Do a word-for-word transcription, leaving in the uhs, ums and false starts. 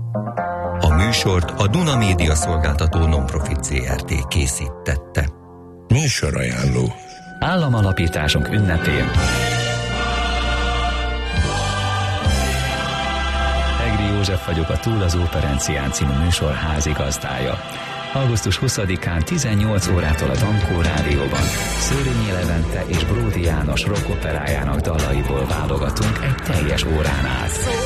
A műsort a Duna Média Szolgáltató Nonprofit zé er té készítette. Műsorajánló. Államalapításunk ünnepén Egri József vagyok, a Túl az Óperencián című műsor házigazdája. augusztus huszadikán tizennyolc órától a Dankó Rádióban Szőrényi Levente és Bródi János rockoperájának dalaiból válogatunk egy teljes órán át.